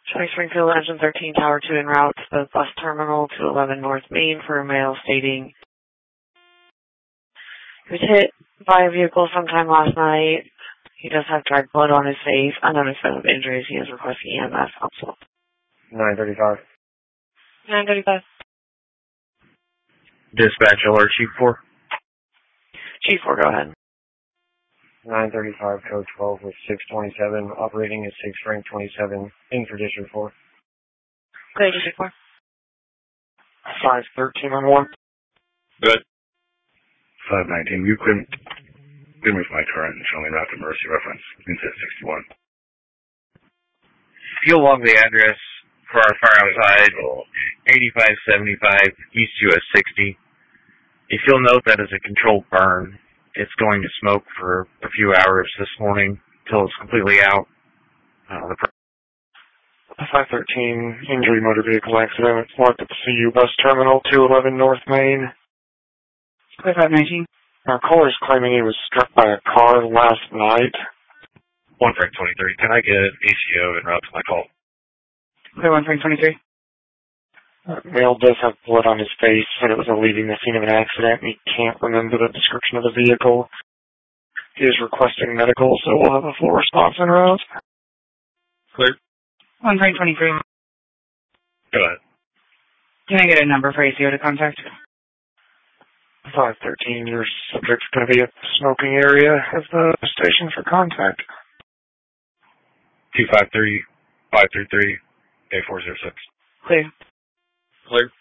Springfield Engine 13 Tower 2 en route to the bus terminal to 11 North Main for a mail stating he was hit by a vehicle sometime last night. He does have dried blood on his face. Unknown extent of injuries. He is requesting EMS help. 935. 935. Dispatch alert, Chief 4. Chief 4, go ahead. 935, code 12 with 627, operating at 6 rank 27, in for District 4. Good, District 4. 513 on 1. Good. 519, you couldn't give me my current and show me route to Mercy reference, instead 61. Fuel along the address for our fire outside, 8575 East US 60. If you'll note that is a controlled burn, it's going to smoke for a few hours this morning until it's completely out. 513, injury motor vehicle accident. It's marked at the CU bus terminal, 211 North Main. 519. Our caller is claiming he was struck by a car last night. 1 Frank 23, can I get an ACO en route to my call? Clear 1 Frank 23. Male does have blood on his face, said it was leaving the scene of an accident. He can't remember the description of the vehicle. He is requesting medical, so we'll have a full response en route. Clear. 1 Frank 23. Go ahead. Can I get a number for ACO to contact? 513, your subject's going to be at the smoking area of the station for contact. 253-533-8406. Clear. Clear.